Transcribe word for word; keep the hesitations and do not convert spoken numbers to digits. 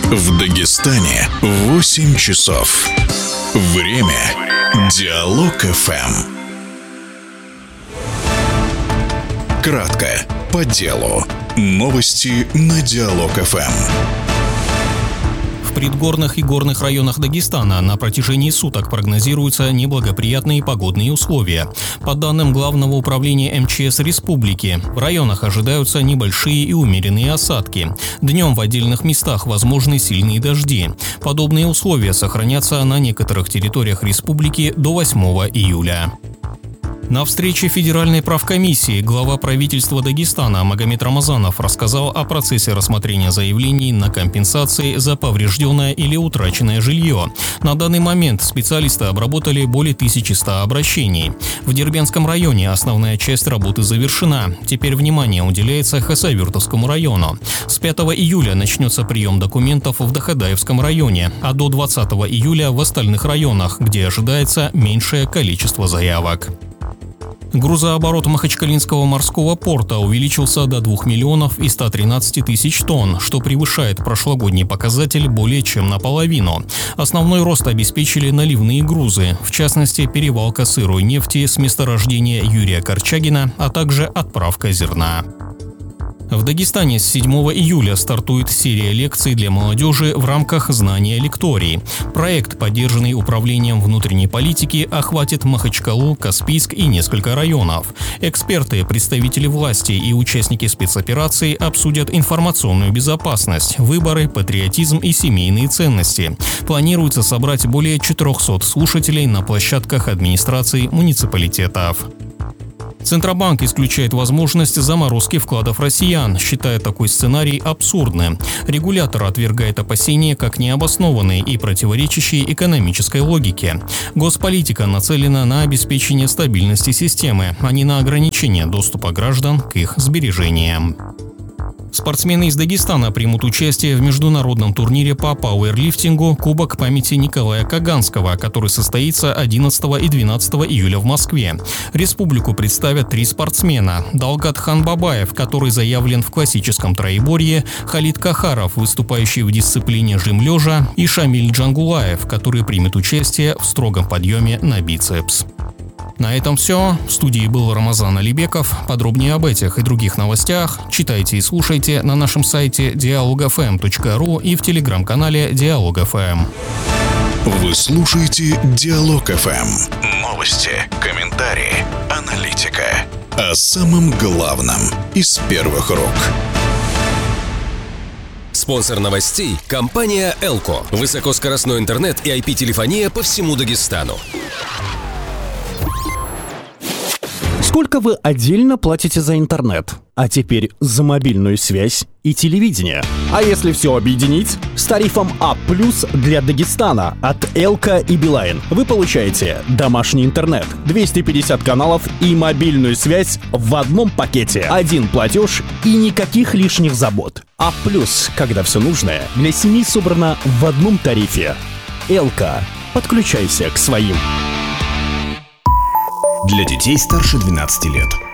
В Дагестане восемь часов. Время Диалог эф эм. Кратко, по делу. Новости на Диалог эф эм. В предгорных и горных районах Дагестана на протяжении суток прогнозируются неблагоприятные погодные условия. По данным Главного управления эм че эс республики, в районах ожидаются небольшие и умеренные осадки. Днем в отдельных местах возможны сильные дожди. Подобные условия сохранятся на некоторых территориях республики до восьмого июля. На встрече Федеральной правкомиссии глава правительства Дагестана Магомед Рамазанов рассказал о процессе рассмотрения заявлений на компенсации за поврежденное или утраченное жилье. На данный момент специалисты обработали более тысячи ста обращений. В Дербентском районе основная часть работы завершена. Теперь внимание уделяется Хасавюртовскому району. С пятого июля начнется прием документов в Дахадаевском районе, а до двадцатого июля в остальных районах, где ожидается меньшее количество заявок. Грузооборот Махачкалинского морского порта увеличился до двух миллионов и ста тринадцати тысяч тонн, что превышает прошлогодний показатель более чем наполовину. Основной рост обеспечили наливные грузы, в частности перевалка сырой нефти с месторождения Юрия Корчагина, а также отправка зерна. В Дагестане с седьмого июля стартует серия лекций для молодежи в рамках «Знания лекторий». Проект, поддержанный Управлением внутренней политики, охватит Махачкалу, Каспийск и несколько районов. Эксперты, представители власти и участники спецоперации обсудят информационную безопасность, выборы, патриотизм и семейные ценности. Планируется собрать более четырехсот слушателей на площадках администрации муниципалитетов. Центробанк исключает возможность заморозки вкладов россиян, считая такой сценарий абсурдным. Регулятор отвергает опасения как необоснованные и противоречащие экономической логике. Госполитика нацелена на обеспечение стабильности системы, а не на ограничение доступа граждан к их сбережениям. Спортсмены из Дагестана примут участие в международном турнире по пауэрлифтингу «Кубок памяти Николая Каганского», который состоится одиннадцатого и двенадцатого июля в Москве. Республику представят три спортсмена: Далгат Ханбабаев, который заявлен в классическом троеборье, Халид Кахаров, выступающий в дисциплине жим лежа, и Шамиль Джангулаев, который примет участие в строгом подъеме на бицепс. На этом все. В студии был Рамазан Алибеков. Подробнее об этих и других новостях читайте и слушайте на нашем сайте диалог эф эм точка ру и в телеграм-канале Диалог эф эм. Вы слушаете Диалог эф эм. Новости, комментарии, аналитика. О самом главном из первых рук. Спонсор новостей – компания Элко. Высокоскоростной интернет и ай пи-телефония по всему Дагестану. Сколько вы отдельно платите за интернет? А теперь за мобильную связь и телевидение. А если все объединить? С тарифом А плюс для Дагестана от Элко и Билайн вы получаете домашний интернет, двести пятьдесят каналов и мобильную связь в одном пакете. Один платеж и никаких лишних забот. А плюс, когда все нужное для семьи собрано в одном тарифе. Элко. Подключайся к своим. Для детей старше двенадцати лет.